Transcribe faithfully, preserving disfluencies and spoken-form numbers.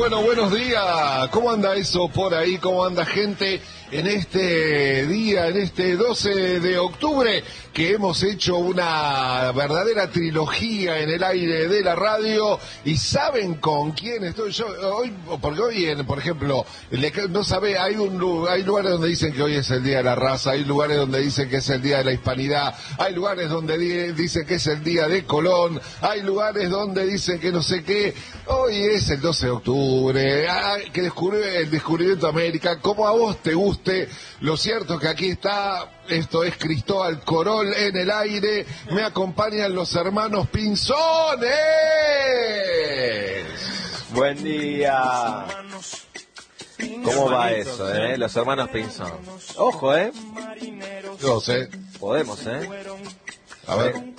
bueno, buenos días. ¿Cómo anda eso por ahí? ¿Cómo anda gente en este día, en este doce de octubre, que hemos hecho una verdadera trilogía en el aire de la radio? ¿Y saben con quién estoy yo hoy? Porque hoy, en, por ejemplo, no sabe, hay un hay lugares donde dicen que hoy es el Día de la Raza, hay lugares donde dicen que es el Día de la Hispanidad, hay lugares donde di, dicen que es el Día de Colón, hay lugares donde dicen que no sé qué. Hoy es el doce de octubre, ah, que descubrió el descubrimiento de América, como a vos te guste. Lo cierto es que aquí está, esto es Cristóbal Corol en el aire, me acompañan los hermanos Pinzones. Buen día. ¿Cómo va eso, eh? Los hermanos Pinzón. Ojo, eh. doce. Podemos, eh. A ver.